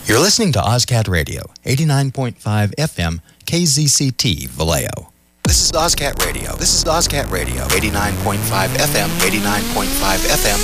You're listening to OzCat Radio, 89.5 FM, KZCT, Vallejo. This is OzCat Radio. This is OzCat Radio, 89.5 FM, 89.5 FM.